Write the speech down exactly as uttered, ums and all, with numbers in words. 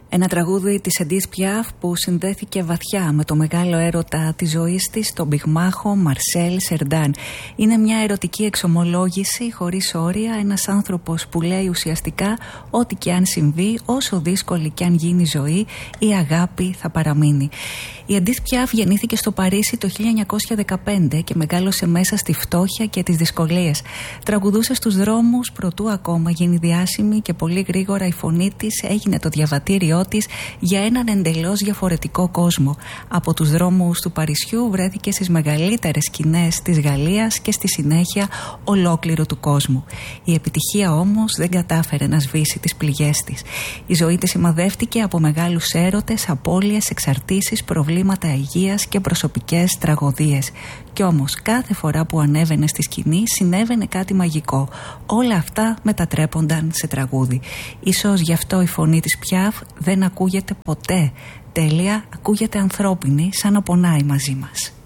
Ένα τραγούδι της Εντίθ Πιάφ που συνδέθηκε βαθιά με το μεγάλο έρωτα της ζωής της, τον πυγμάχο Μαρσέλ Σερντάν. Είναι μια ερωτική εξομολόγηση χωρίς όρια, ένας άνθρωπος που λέει ουσιαστικά ό,τι και αν συμβεί, όσο δύσκολη και αν γίνει η ζωή, η αγάπη θα παραμείνει. Η Εντίθ Πιάφ γεννήθηκε στο Παρίσι το χίλια εννιακόσια δεκαπέντε και μεγάλωσε μέσα στη φτώχεια και τις δυσκολίες. Τραγουδούσε στους δρόμους προτού ακόμα γίνει διάσημη και πολύ γρήγορα η φωνή της έγινε το διαβατήριό της για έναν εντελώς διαφορετικό κόσμο. Από τους δρόμους του Παρισιού βρέθηκε στις μεγαλύτερες σκηνές της Γαλλίας και στη συνέχεια ολόκληρου του κόσμου. Η επιτυχία όμως δεν κατάφερε να σβήσει τις πληγές της. Η ζωή της σημαδεύτηκε από μεγάλους έρωτες, απώλειες, εξαρτήσεις, προβλήματα υγείας και προσωπικές τραγωδίες. Κι όμως κάθε φορά που ανέβαινε στη σκηνή συνέβαινε κάτι μαγικό. Όλα αυτά μετατρέπονταν σε τραγούδι. Ίσως γι' αυτό η φωνή της Πιάφ δεν ακούγεται ποτέ τέλεια, ακούγεται ανθρώπινη, σαν να πονάει μαζί μας.